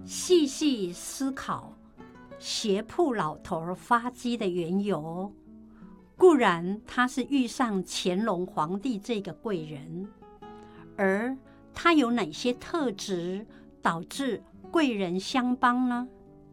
细细思考鞋铺老头发迹的缘由，固然他是遇上乾隆皇帝这个贵人，而他有哪些特质导致贵人相帮呢？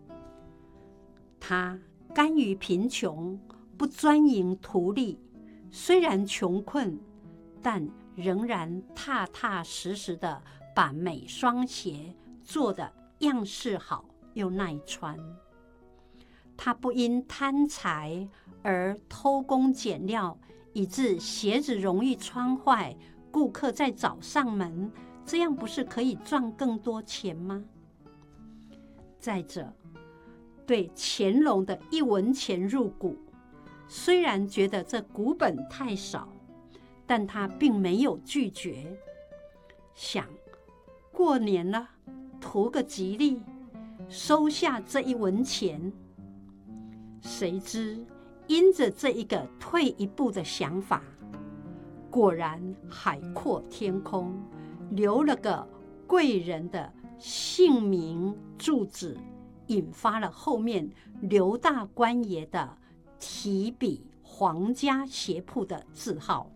他甘于贫穷，不专营图利，虽然穷困，但仍然踏踏实实的把每双鞋做得样式好又耐穿。他不因贪财而偷工减料，以致鞋子容易穿坏，顾客再找上门，这样不是可以赚更多钱吗？再者，对乾隆的1文钱入股，虽然觉得这股本太少，但他并没有拒绝，想过年了，图个吉利，收下这1文钱。谁知因着这一个退一步的想法，果然海阔天空，留了个贵人的姓名住址，引发了后面刘大官爷的提笔皇家鞋铺的字号。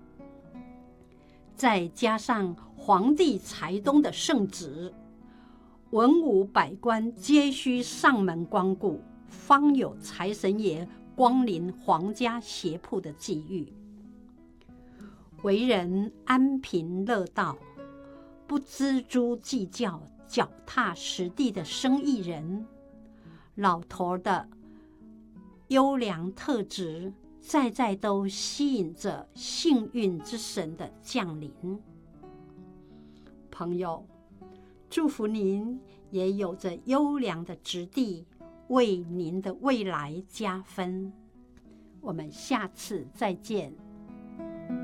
再加上皇帝财东的圣旨，文武百官皆须上门光顾，方有财神爷光临皇家鞋铺的际遇。为人安贫乐道，不锱铢计较，脚踏实地的生意人，老头的优良特质在在都吸引着幸运之神的降临。朋友，祝福您也有着优良的质地，为您的未来加分。我们下次再见。